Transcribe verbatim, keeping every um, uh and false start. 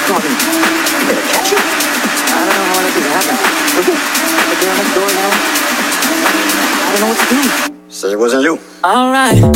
talking. You better catch it. I don't know how this is happening. Look at the girl next door now. I don't know what to do. Say it wasn't you. Alright.